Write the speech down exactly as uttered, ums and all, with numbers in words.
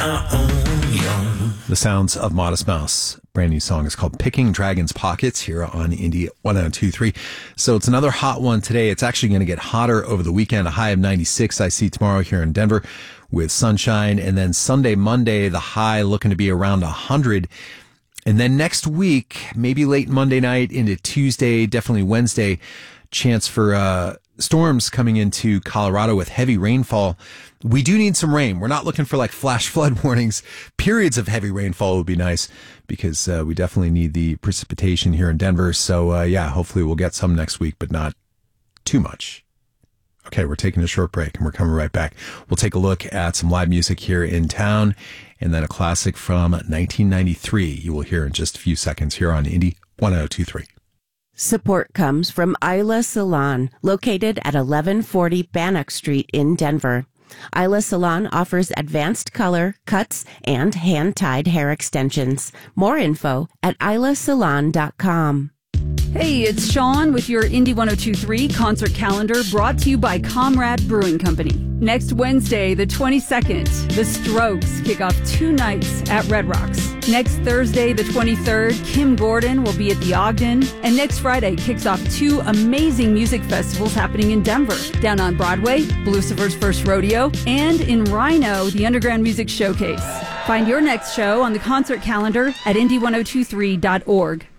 The sounds of Modest Mouse. Brand new song is called Picking Dragon's Pockets here on Indie one oh two point three. So it's another hot one today. It's actually going to get hotter over the weekend. A high of ninety-six I see tomorrow here in Denver with sunshine. And then Sunday, Monday, the high looking to be around one hundred. And then next week, maybe late Monday night into Tuesday, definitely Wednesday, chance for uh, storms coming into Colorado with heavy rainfall. We do need some rain. We're not looking for like flash flood warnings. Periods of heavy rainfall would be nice because uh, we definitely need the precipitation here in Denver. So, uh, yeah, hopefully we'll get some next week, but not too much. Okay, we're taking a short break and we're coming right back. We'll take a look at some live music here in town and then a classic from nineteen ninety-three you will hear in just a few seconds here on Indie one oh two point three. Support comes from Isla Salon, located at eleven forty Bannock Street in Denver. Isla Salon offers advanced color, cuts, and hand-tied hair extensions. More info at isla salon dot com. Hey, it's Sean with your Indie one oh two point three concert calendar brought to you by Comrade Brewing Company. Next Wednesday, the twenty-second, The Strokes kick off two nights at Red Rocks. Next Thursday, the twenty-third, Kim Gordon will be at the Ogden. And next Friday kicks off two amazing music festivals happening in Denver. Down on Broadway, Lucifer's First Rodeo, and in Rhino, the Underground Music Showcase. Find your next show on the concert calendar at indie one oh two three dot org.